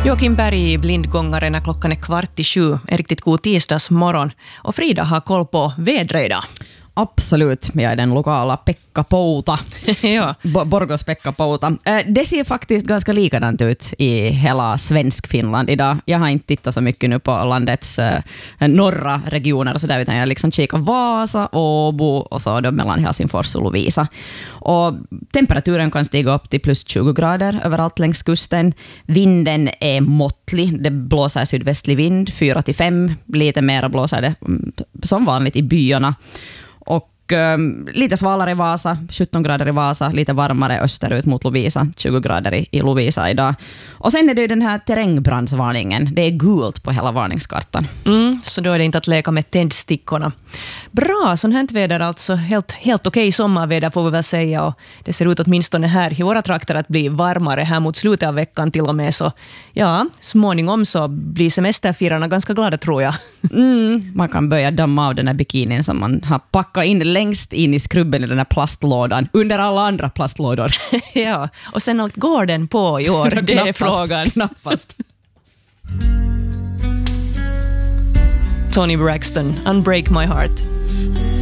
Joakim Berg i Blindgångare när klockan är 6:15. En riktigt god tisdagsmorgon. Och Frida har koll på vädret idag. Absolut, jag är den lokala Pekka Pouta. Ja. Borgos Pekka Pouta. Det ser faktiskt ganska likadant ut i hela svensk Finland idag. Jag har inte tittat så mycket nu på landets norra regioner och så där, utan jag liksom kikar Vasa, Åbo och så då mellan Helsingfors och Lovisa. Och temperaturen kan stiga upp till plus 20 grader överallt längs kusten. Vinden är måttlig. Det blåser sydvästlig vind, 4-5. Lite mer blåser det som vanligt i byarna. Och lite svalare i Vasa, 17 grader i Vasa, lite varmare österut mot Lovisa, 20 grader i Lovisa idag. Och sen är det ju den här terrängbrandsvarningen. Det är gult på hela varningskartan. Så då är det inte att leka med tändstickorna. Bra, sånt här väder alltså. Helt okej sommarväder får vi väl säga. Och det ser ut åtminstone här i våra trakter att bli varmare här mot slutet av veckan till och med. Så ja, småningom så blir semesterfirarna ganska glada, tror jag. Man kan börja damma av den här bikinin som man har packat in längst in i skrubben i den här plastlådan, under alla andra plastlådor. Ja, och sen går den på i år, det är frågan. Knappast. Tony Braxton, Unbreak My Heart.